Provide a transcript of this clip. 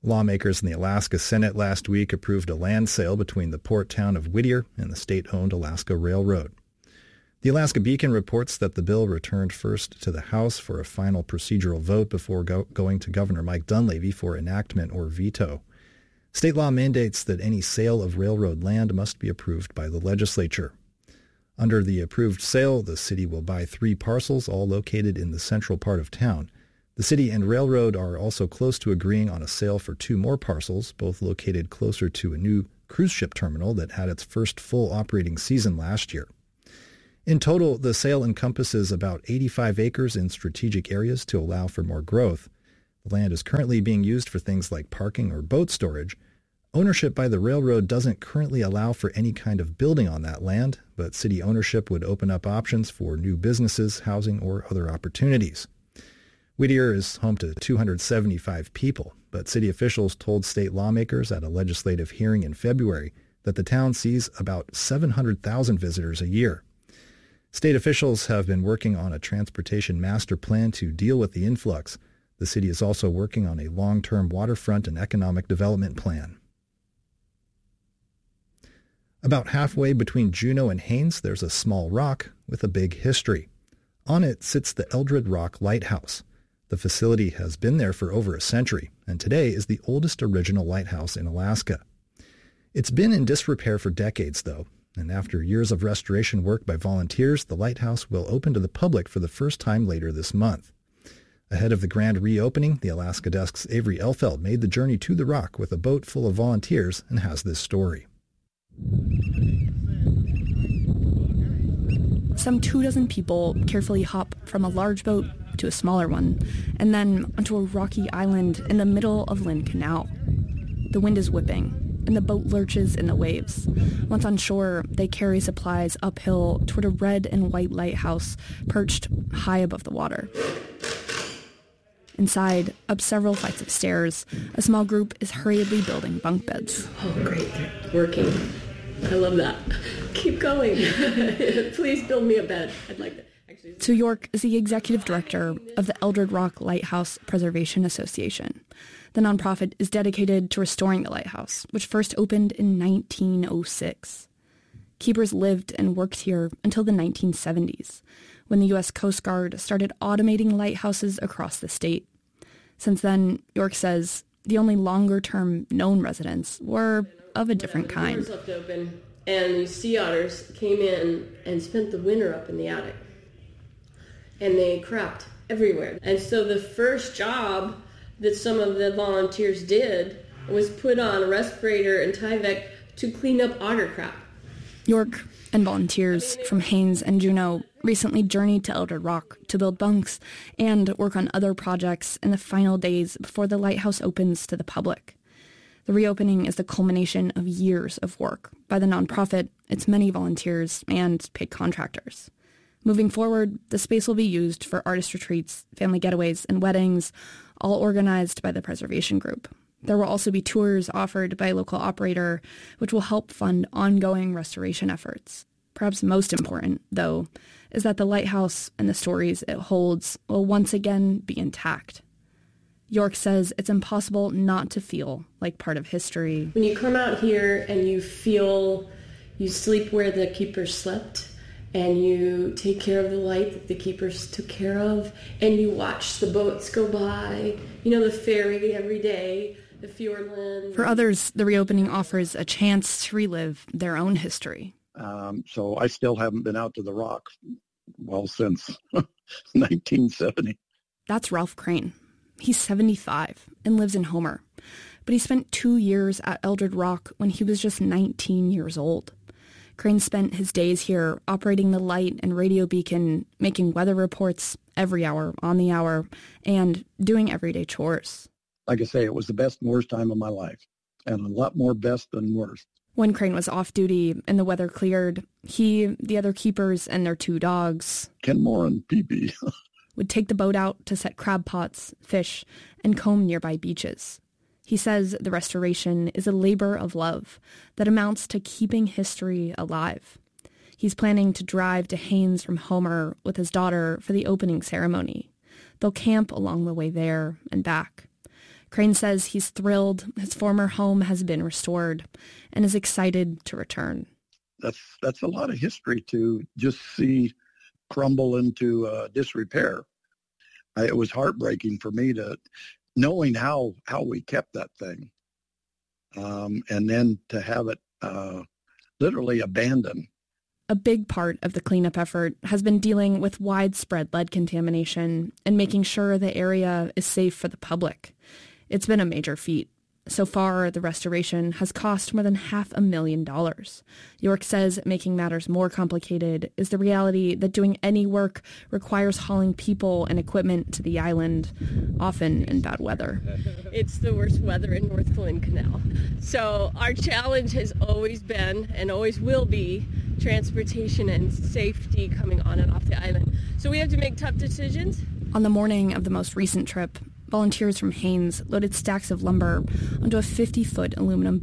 Lawmakers in the Alaska Senate last week approved a land sale between the port town of Whittier and the state-owned Alaska Railroad. The Alaska Beacon reports that the bill returned first to the House for a final procedural vote before going to Governor Mike Dunleavy for enactment or veto. State law mandates that any sale of railroad land must be approved by the legislature. Under the approved sale, the city will buy 3 parcels, all located in the central part of town. The city and railroad are also close to agreeing on a sale for 2 more parcels, both located closer to a new cruise ship terminal that had its first full operating season last year. In total, the sale encompasses about 85 acres in strategic areas to allow for more growth. The land is currently being used for things like parking or boat storage. Ownership by the railroad doesn't currently allow for any kind of building on that land, but city ownership would open up options for new businesses, housing, or other opportunities. Whittier is home to 275 people, but city officials told state lawmakers at a legislative hearing in February that the town sees about 700,000 visitors a year. State officials have been working on a transportation master plan to deal with the influx. The city is also working on a long-term waterfront and economic development plan. About halfway between Juneau and Haines, there's a small rock with a big history. On it sits the Eldred Rock Lighthouse. The facility has been there for over a century, and today is the oldest original lighthouse in Alaska. It's been in disrepair for decades, though, and after years of restoration work by volunteers, the lighthouse will open to the public for the first time later this month. Ahead of the grand reopening, the Alaska Desk's Avery Elfeld made the journey to the rock with a boat full of volunteers and has this story. Some 24 people carefully hop from a large boat to a smaller one, and then onto a rocky island in the middle of Lynn Canal. The wind is whipping, and the boat lurches in the waves. Once on shore, they carry supplies uphill toward a red and white lighthouse perched high above the water. Inside, up several flights of stairs, a small group is hurriedly building bunk beds. Oh, great. They're working. I love that. Keep going. Please build me a bed. I'd like that. Sue York is the executive director of the Eldred Rock Lighthouse Preservation Association. The nonprofit is dedicated to restoring the lighthouse, which first opened in 1906. Keepers lived and worked here until the 1970s, when the U.S. Coast Guard started automating lighthouses across the state. Since then, York says, the only longer-term known residents were of a different kind. The doors left open, and these sea otters came in and spent the winter up in the attic. And they crapped everywhere. And so the first job that some of the volunteers did was put on a respirator and Tyvek to clean up otter crap. York and volunteers from Haines and Juneau recently journeyed to Eldred Rock to build bunks and work on other projects in the final days before the lighthouse opens to the public. The reopening is the culmination of years of work by the nonprofit, its many volunteers, and paid contractors. Moving forward, the space will be used for artist retreats, family getaways, and weddings, all organized by the preservation group. There will also be tours offered by a local operator, which will help fund ongoing restoration efforts. Perhaps most important, though, is that the lighthouse and the stories it holds will once again be intact. York says it's impossible not to feel like part of history. When you come out here and you feel you sleep where the keepers slept, and you take care of the light that the keepers took care of, and you watch the boats go by, the ferry every day, the Fjordland. For others, the reopening offers a chance to relive their own history. So I still haven't been out to the rock, since 1970. That's Ralph Crane. He's 75 and lives in Homer, but he spent 2 years at Eldred Rock when he was just 19 years old. Crane spent his days here operating the light and radio beacon, making weather reports every hour, on the hour, and doing everyday chores. Like I say, it was the best and worst time of my life, and a lot more best than worst. When Crane was off duty and the weather cleared, he, the other keepers, and their 2 dogs, Kenmore and Pee-Pee, would take the boat out to set crab pots, fish, and comb nearby beaches. He says the restoration is a labor of love that amounts to keeping history alive. He's planning to drive to Haines from Homer with his daughter for the opening ceremony. They'll camp along the way there and back. Crane says he's thrilled his former home has been restored and is excited to return. That's a lot of history to just see crumble into disrepair. It was heartbreaking for me to knowing how we kept that thing, and then to have it literally abandoned. A big part of the cleanup effort has been dealing with widespread lead contamination and making sure the area is safe for the public. It's been a major feat. So far, the restoration has cost more than $500,000. York says making matters more complicated is the reality that doing any work requires hauling people and equipment to the island, often in bad weather. It's the worst weather in North Flint Canal. So our challenge has always been and always will be transportation and safety coming on and off the island. So we have to make tough decisions. On the morning of the most recent trip, volunteers from Haines loaded stacks of lumber onto a 50-foot aluminum